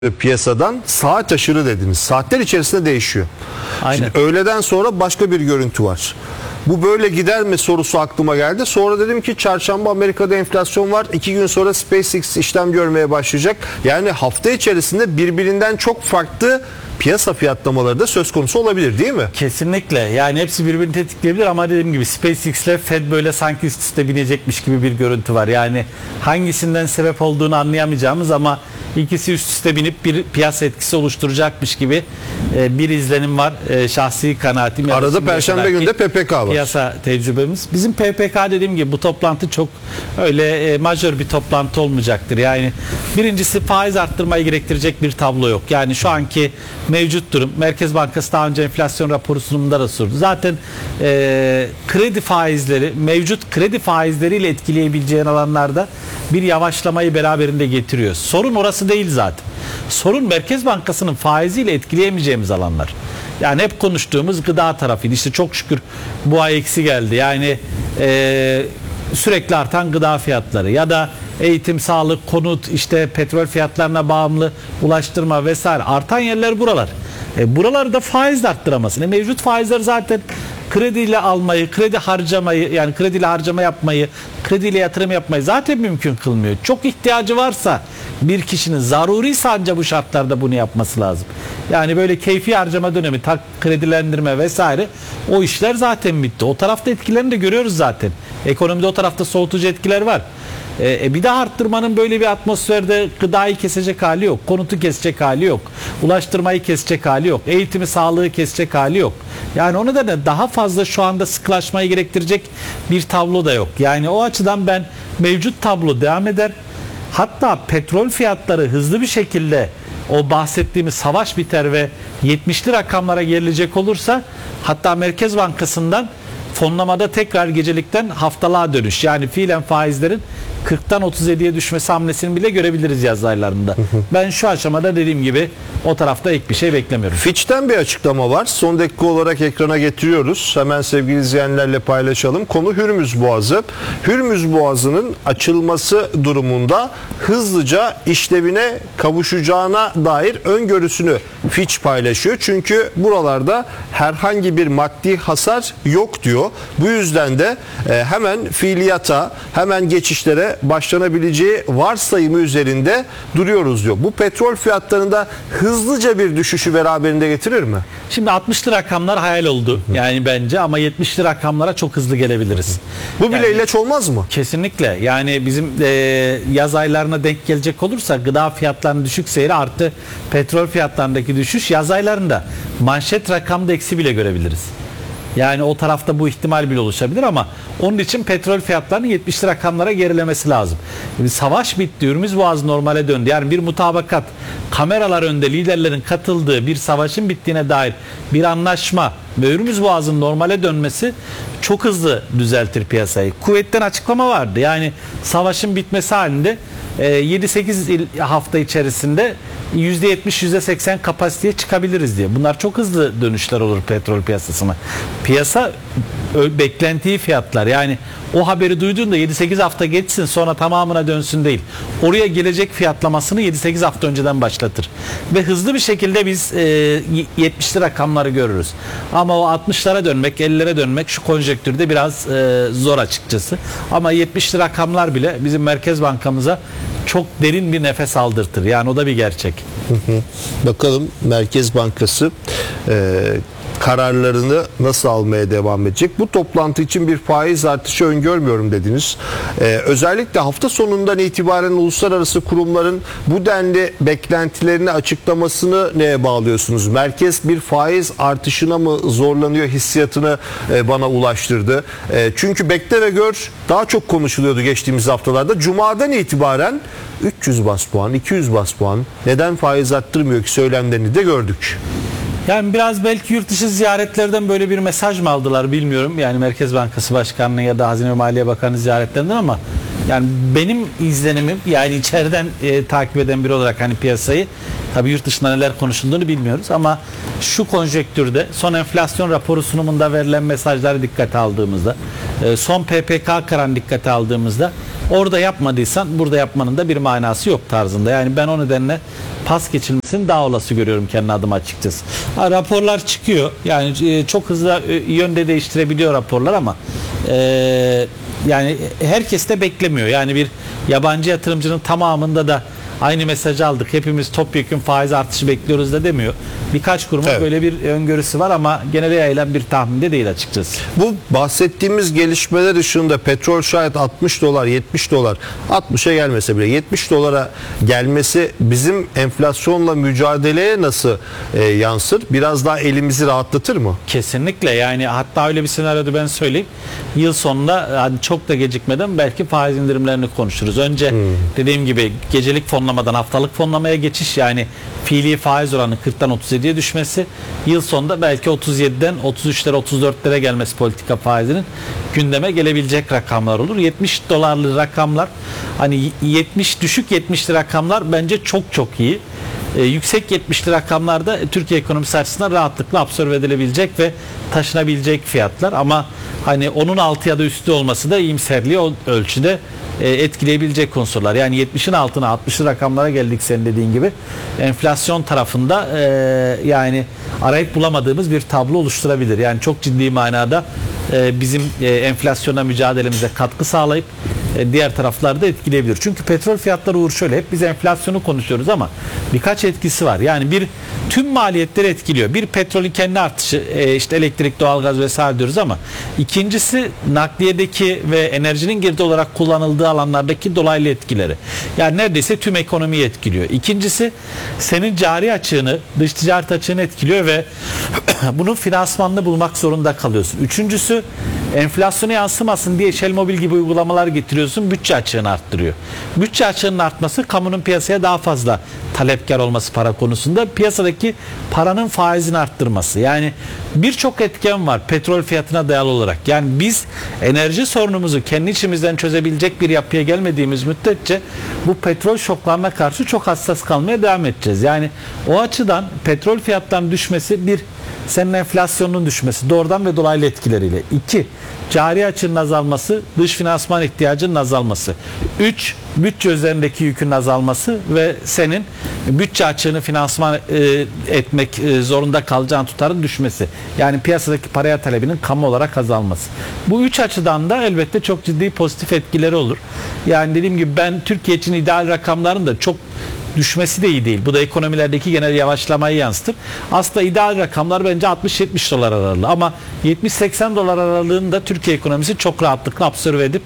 piyasadan saat aşırı dediniz. Saatler içerisinde değişiyor. Aynen. Şimdi öğleden sonra başka bir görüntü var. Bu böyle gider mi sorusu aklıma geldi. Sonra dedim ki çarşamba Amerika'da enflasyon var. 2 gün sonra SpaceX işlem görmeye başlayacak. Yani hafta içerisinde birbirinden çok farklı piyasa fiyatlamaları da söz konusu olabilir değil mi? Kesinlikle. Yani hepsi birbirini tetikleyebilir ama dediğim gibi SpaceX ile Fed böyle sanki üst üste binecekmiş gibi bir görüntü var. Yani hangisinden sebep olduğunu anlayamayacağımız ama ikisi üst üste binip bir piyasa etkisi oluşturacakmış gibi bir izlenim var. Şahsi kanaatim. Arada Perşembe günü de PPK var. Piyasa tecrübemiz. Bizim PPK dediğim gibi bu toplantı çok öyle majör bir toplantı olmayacaktır. Yani birincisi faiz arttırmayı gerektirecek bir tablo yok. Yani şu anki mevcut durum. Merkez Bankası daha önce enflasyon raporu sunumunda da sordu. Zaten kredi faizleri, mevcut kredi faizleriyle etkileyebileceğin alanlarda bir yavaşlamayı beraberinde getiriyor. Sorun orası değil zaten. Sorun Merkez Bankası'nın faiziyle etkileyemeyeceğimiz alanlar. Yani hep konuştuğumuz gıda tarafıydı. İşte çok şükür bu ay eksi geldi. Yani sürekli artan gıda fiyatları ya da eğitim, sağlık, konut, işte petrol fiyatlarına bağımlı ulaştırma vesaire artan yerler buralar. Buraları da faiz arttıramasın. Mevcut faizler zaten krediyle almayı, kredi harcamayı, yani krediyle harcama yapmayı, krediyle yatırım yapmayı zaten mümkün kılmıyor. Çok ihtiyacı varsa bir kişinin zaruri ancak bu şartlarda bunu yapması lazım. Yani böyle keyfi harcama dönemi, kredilendirme vesaire o işler zaten bitti. O tarafta etkilerini de görüyoruz zaten. Ekonomide o tarafta soğutucu etkiler var. Bir daha arttırmanın böyle bir atmosferde gıdayı kesecek hali yok. Konutu kesecek hali yok. Ulaştırmayı kesecek hali yok. Eğitimi, sağlığı kesecek hali yok. Yani o nedenle daha fazla şu anda sıkılaşmayı gerektirecek bir tablo da yok. Yani o açıdan ben mevcut tablo devam eder. Hatta petrol fiyatları hızlı bir şekilde o bahsettiğimiz savaş biter ve 70'li rakamlara gerilecek olursa hatta Merkez Bankası'ndan fonlamada tekrar gecelikten haftalığa dönüş. Yani fiilen faizlerin 40'tan 37'ye düşmesi hamlesini bile görebiliriz yaz aylarında. Ben şu aşamada dediğim gibi o tarafta ek bir şey beklemiyorum. Fitch'ten bir açıklama var. Son dakika olarak ekrana getiriyoruz. Hemen sevgili izleyenlerle paylaşalım. Konu Hürmüz Boğazı. Hürmüz Boğazı'nın açılması durumunda hızlıca işlevine kavuşacağına dair öngörüsünü Fitch paylaşıyor. Çünkü buralarda herhangi bir maddi hasar yok diyor. Bu yüzden de hemen fiiliyata, hemen geçişlere başlanabileceği varsayımı üzerinde duruyoruz diyor. Bu petrol fiyatlarında hızlıca bir düşüşü beraberinde getirir mi? Şimdi 60'lı rakamlar hayal oldu yani bence ama 70'li rakamlara çok hızlı gelebiliriz. Bu bile yani, ilaç olmaz mı? Kesinlikle. Yani bizim yaz aylarına denk gelecek olursa gıda fiyatlarının düşük seyri artı petrol fiyatlarındaki düşüş yaz aylarında manşet rakamda eksi bile görebiliriz. Yani o tarafta bu ihtimal bile oluşabilir ama onun için petrol fiyatlarının 70'li rakamlara gerilemesi lazım. Yani savaş bitti, Hürmüz Boğazı normale döndü. Yani bir mutabakat, kameralar önünde liderlerin katıldığı bir savaşın bittiğine dair bir anlaşma ve Hürmüz Boğazı'nın normale dönmesi çok hızlı düzeltir piyasayı. Kuvvetten açıklama vardı. Yani savaşın bitmesi halinde 7-8 hafta içerisinde %70, %80 kapasiteye çıkabiliriz diye. Bunlar çok hızlı dönüşler olur petrol piyasasına. Piyasa beklentiyi fiyatlar. Yani o haberi duyduğunda 7-8 hafta geçsin sonra tamamına dönsün değil. Oraya gelecek fiyatlamasını 7-8 hafta önceden başlatır. Ve hızlı bir şekilde biz 70'li rakamları görürüz. Ama o 60'lara dönmek, 50'lere dönmek şu konjektürde biraz zor açıkçası. Ama 70'li rakamlar bile bizim Merkez Bankamıza çok derin bir nefes aldırtır. Yani o da bir gerçek. Bakalım Merkez Bankası kararlarını nasıl almaya devam edecek? Bu toplantı için bir faiz artışı öngörmüyorum dediniz. Özellikle hafta sonundan itibaren uluslararası kurumların bu denli beklentilerini açıklamasını neye bağlıyorsunuz? Merkez bir faiz artışına mı zorlanıyor hissiyatını bana ulaştırdı. Çünkü bekle ve gör daha çok konuşuluyordu geçtiğimiz haftalarda. Cuma'dan itibaren 300 bas puan, 200 bas puan neden faiz arttırmıyor ki söylemlerini de gördük. Yani biraz belki yurt dışı ziyaretlerden böyle bir mesaj mı aldılar bilmiyorum. Yani Merkez Bankası Başkanı'nın ya da Hazine ve Maliye Bakanı ziyaretlerinden ama Yani benim izlenimim, yani içeriden takip eden biri olarak hani piyasayı, tabii yurt dışında neler konuşulduğunu bilmiyoruz ama şu konjektürde son enflasyon raporu sunumunda verilen mesajları dikkate aldığımızda, son PPK kararını dikkate aldığımızda, orada yapmadıysan burada yapmanın da bir manası yok tarzında. Yani ben o nedenle pas geçilmesini daha olası görüyorum kendi adıma açıkçası. Raporlar çıkıyor. Yani çok hızlı yönde değiştirebiliyor raporlar ama yani herkes de beklemiyor. Yani bir yabancı yatırımcının tamamında da aynı mesajı aldık, hepimiz topyekun faiz artışı bekliyoruz da demiyor. Birkaç kurumun böyle bir öngörüsü var ama genele yayılan bir tahminde değil açıkçası. Bu bahsettiğimiz gelişmeler ışığında petrol şayet 60 dolar, 70 dolar, 60'a gelmese bile 70 dolara gelmesi bizim enflasyonla mücadeleye nasıl yansır? Biraz daha elimizi rahatlatır mı? Kesinlikle, yani hatta öyle bir senaryoda ben söyleyeyim. Yıl sonunda hani çok da gecikmeden belki faiz indirimlerini konuşuruz. Önce dediğim gibi gecelik fonlamadan haftalık fonlamaya geçiş, yani fiili faiz oranı 40'tan 37'ye düşmesi, yıl sonunda belki 37'den 33'lere 34'lere gelmesi politika faizinin gündeme gelebilecek rakamlar olur. 70 dolarlı rakamlar, hani 70 düşük 70'li rakamlar bence çok çok iyi. Yüksek 70'li rakamlarda Türkiye ekonomisi açısından rahatlıkla absorbe edilebilecek ve taşınabilecek fiyatlar, ama hani onun altı ya da üstü olması da iyimserliği o ölçüde etkileyebilecek unsurlar. Yani 70'in altına 60'lı rakamlara geldik senin dediğin gibi. Enflasyon tarafında yani arayıp bulamadığımız bir tablo oluşturabilir. Yani çok ciddi manada bizim enflasyona mücadelemize katkı sağlayıp diğer taraflarda etkileyebilir. Çünkü petrol fiyatları, Uğur, şöyle, hep biz enflasyonu konuşuyoruz ama birkaç etkisi var. Yani bir, tüm maliyetleri etkiliyor. Bir, petrolün kendi artışı, işte elektrik, doğalgaz vesaire diyoruz ama ikincisi nakliyedeki ve enerjinin girdi olarak kullanıldığı alanlardaki dolaylı etkileri. Yani neredeyse tüm ekonomiyi etkiliyor. İkincisi senin cari açığını, dış ticaret açığını etkiliyor ve bunun finansmanını bulmak zorunda kalıyorsun. Üçüncüsü, enflasyona yansımasın diye Shell Mobil gibi uygulamalar getiriyorsun, bütçe açığını arttırıyor. Bütçe açığının artması kamunun piyasaya daha fazla talepkar olması para konusunda, piyasadaki paranın faizini arttırması. Yani birçok etken var petrol fiyatına dayalı olarak. Yani biz enerji sorunumuzu kendi içimizden çözebilecek bir yapıya gelmediğimiz müddetçe bu petrol şoklarına karşı çok hassas kalmaya devam edeceğiz. Yani o açıdan petrol fiyatlarının düşmesi, bir, senin enflasyonun düşmesi doğrudan ve dolaylı etkileriyle. 2, cari açığın azalması, dış finansman ihtiyacının azalması. 3, bütçe üzerindeki yükün azalması ve senin bütçe açığını finansman etmek zorunda kalacağın tutarın düşmesi. Yani piyasadaki paraya talebinin kamu olarak azalması. Bu üç açıdan da elbette çok ciddi pozitif etkileri olur. Yani dediğim gibi ben Türkiye için ideal rakamların da çok düşmesi de iyi değil. Bu da ekonomilerdeki genel yavaşlamayı yansıtır. Aslında ideal rakamlar bence 60-70 dolar aralığı ama 70-80 dolar aralığında Türkiye ekonomisi çok rahatlıkla absorbe edip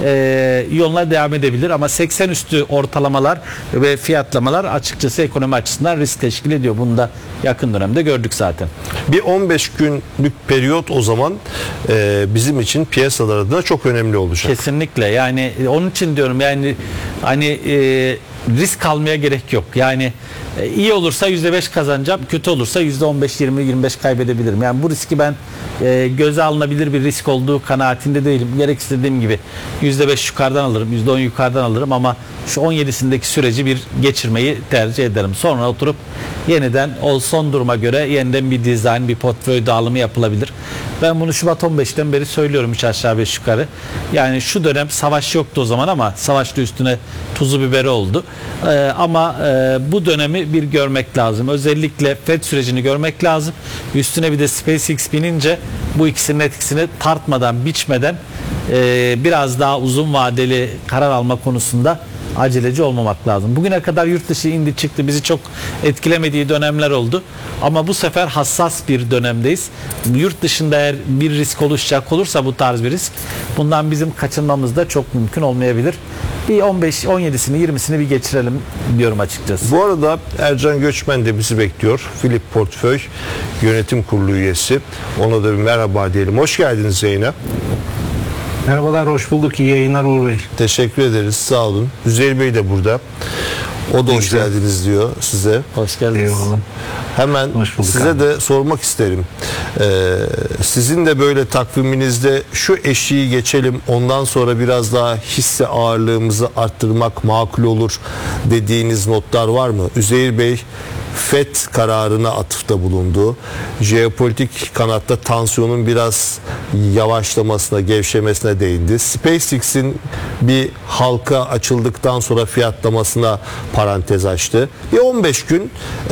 yoluna devam edebilir ama 80 üstü ortalamalar ve fiyatlamalar açıkçası ekonomi açısından risk teşkil ediyor. Bunu da yakın dönemde gördük zaten. Bir 15 günlük periyot o zaman bizim için piyasalar adına çok önemli olacak. Kesinlikle, yani onun için diyorum, yani hani risk almaya gerek yok. Yani iyi olursa %5 kazanacağım, kötü olursa %15, 20, 25 kaybedebilirim. Yani bu riski ben göze alınabilir bir risk olduğu kanaatinde değilim. Gerek istediğim gibi %5 yukarıdan alırım, %10 yukarıdan alırım ama şu 17'sindeki süreci bir geçirmeyi tercih ederim. Sonra oturup yeniden o son duruma göre yeniden bir dizayn, bir portföy dağılımı yapılabilir. Ben bunu Şubat 15'ten beri söylüyorum, 3 aşağı 5 yukarı. Yani şu dönem savaş yoktu o zaman ama savaşta üstüne tuzu biberi oldu. Ama bu dönemi bir görmek lazım. Özellikle FED sürecini görmek lazım. Üstüne bir de SpaceX binince bu ikisinin etkisini tartmadan, biçmeden biraz daha uzun vadeli karar alma konusunda aceleci olmamak lazım. Bugüne kadar yurt dışı indi çıktı, bizi çok etkilemediği dönemler oldu. Ama bu sefer hassas bir dönemdeyiz. Yurt dışında eğer bir risk oluşacak olursa, bu tarz bir risk, bundan bizim kaçınmamız da çok mümkün olmayabilir. Bir 15, 17'sini, 20'sini bir geçirelim diyorum açıkçası. Bu arada Ercan Göçmen de bizi bekliyor. Philip Portföy Yönetim Kurulu üyesi. Ona da bir merhaba diyelim. Hoş geldiniz yayına. Merhabalar, hoş bulduk. İyi yayınlar Uğur Bey. Teşekkür ederiz. Sağ olun. Üzeyir Bey de burada. O da hoş güzel. geldiniz diyor size. Hoş geldiniz. Eyvallah. Hemen Hoş bulduk size abi. de sormak isterim. Sizin de böyle takviminizde şu eşiği geçelim, ondan sonra biraz daha hisse ağırlığımızı arttırmak makul olur dediğiniz notlar var mı? Üzeyir Bey FED kararına atıfta bulundu. Jeopolitik kanatta tansiyonun biraz yavaşlamasına, gevşemesine değindi. SpaceX'in bir halka açıldıktan sonra fiyatlamasına parantez açtı. Bir 15 gün